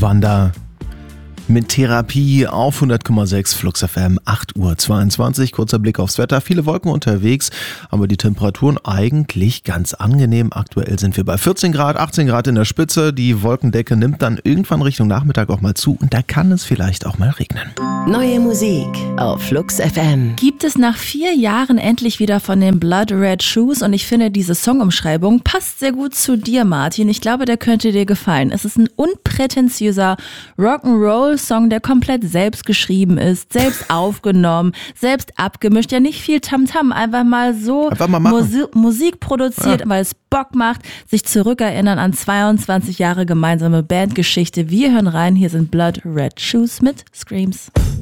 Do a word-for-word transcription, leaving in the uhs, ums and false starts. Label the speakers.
Speaker 1: Wanda mit Therapie auf hundert Komma sechs Flux F M, acht Uhr zweiundzwanzig. Kurzer Blick aufs Wetter. Viele Wolken unterwegs, aber die Temperaturen eigentlich ganz angenehm. Aktuell sind wir bei vierzehn Grad, achtzehn Grad in der Spitze. Die Wolkendecke nimmt dann irgendwann Richtung Nachmittag auch mal zu und da kann es vielleicht auch mal regnen.
Speaker 2: Neue Musik auf Flux F M.
Speaker 3: Gibt es nach vier Jahren endlich wieder von den Blood Red Shoes und ich finde, diese Songumschreibung passt sehr gut zu dir, Martin. Ich glaube, der könnte dir gefallen. Es ist ein unprätentiöser Rock'n'Roll-Song, der komplett selbst geschrieben ist, selbst aufgenommen, selbst abgemischt. Ja, nicht viel Tamtam, einfach mal so
Speaker 1: einfach mal
Speaker 3: Musi- Musik produziert,
Speaker 1: Ja.
Speaker 3: weil es Bock macht, sich zurückerinnern an zweiundzwanzig Jahre gemeinsame Bandgeschichte. Wir hören rein, hier sind Blood Red Shoes mit Screams.